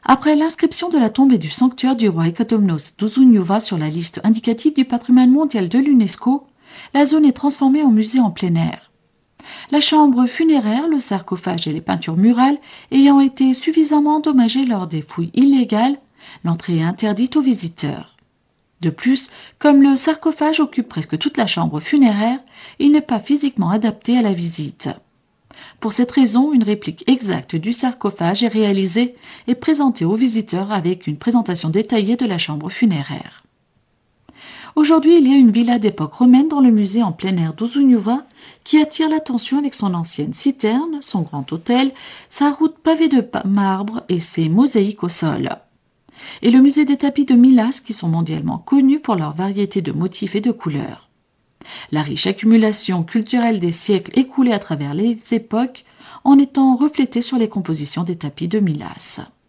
Après l'inscription de la tombe et du sanctuaire du roi Ekatomnos d'Uzunyuva sur la liste indicative du patrimoine mondial de l'UNESCO, la zone est transformée en musée en plein air. La chambre funéraire, le sarcophage et les peintures murales ayant été suffisamment endommagées lors des fouilles illégales, l'entrée est interdite aux visiteurs. De plus, comme le sarcophage occupe presque toute la chambre funéraire, il n'est pas physiquement adapté à la visite. Pour cette raison, une réplique exacte du sarcophage est réalisée et présentée aux visiteurs avec une présentation détaillée de la chambre funéraire. Aujourd'hui, il y a une villa d'époque romaine dans le musée en plein air d'Uzunyuva qui attire l'attention avec son ancienne citerne, son grand hôtel, sa route pavée de marbre et ses mosaïques au sol. Et le musée des tapis de Milas qui sont mondialement connus pour leur variété de motifs et de couleurs. La riche accumulation culturelle des siècles écoulés à travers les époques en étant reflétée sur les compositions des tapis de Milas.